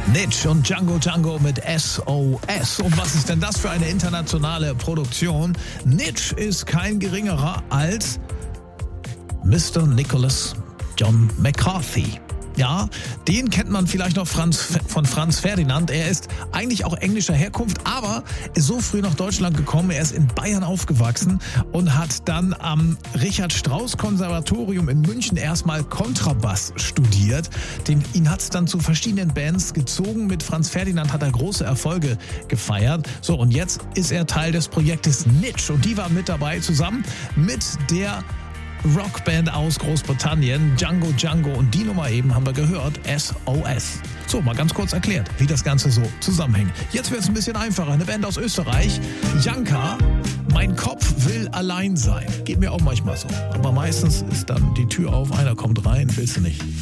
Nitsch und Django mit SOS. Und was ist denn das für eine internationale Produktion? Nitsch ist kein geringerer als Mr. Nicholas John McCarthy. Ja, den kennt man vielleicht noch von Franz Ferdinand. Er ist eigentlich auch englischer Herkunft, aber ist so früh nach Deutschland gekommen. Er ist in Bayern aufgewachsen und hat dann am Richard-Strauss-Konservatorium in München erstmal Kontrabass studiert. Ihn hat es dann zu verschiedenen Bands gezogen. Mit Franz Ferdinand hat er große Erfolge gefeiert. So, und jetzt ist er Teil des Projektes Nitsch. Und die war mit dabei zusammen mit der Rockband aus Großbritannien, Django. Und die Nummer eben haben wir gehört, SOS. So, mal ganz kurz erklärt, wie das Ganze so zusammenhängt. Jetzt wird es ein bisschen einfacher. Eine Band aus Österreich, Janka, Mein Kopf will allein sein. Geht mir auch manchmal so. Aber meistens ist dann die Tür auf, einer kommt rein, willst du nicht.